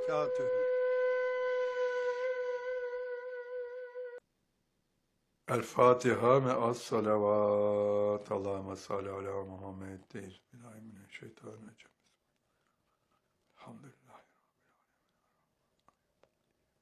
وبركاته. El Fatiha me'as salavat. Allahümme salli ala Muhammed. Bismillahirrahmanirrahim.